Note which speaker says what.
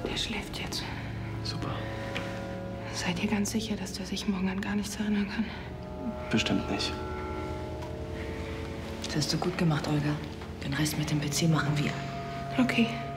Speaker 1: Der schläft jetzt.
Speaker 2: Super.
Speaker 1: Seid ihr ganz sicher, dass der sich morgen an gar nichts erinnern kann?
Speaker 2: Bestimmt nicht.
Speaker 3: Das hast du gut gemacht, Olga. Den Rest mit dem PC machen wir.
Speaker 1: Okay.